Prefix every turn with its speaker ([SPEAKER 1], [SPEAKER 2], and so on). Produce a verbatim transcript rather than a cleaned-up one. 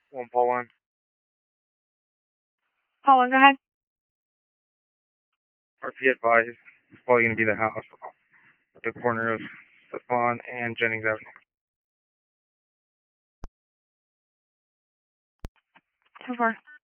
[SPEAKER 1] One Paul one.
[SPEAKER 2] Paul one, go ahead.
[SPEAKER 1] R P advised. It's probably going to be the house at the corner of Stefan and Jennings Avenue.
[SPEAKER 2] ten four.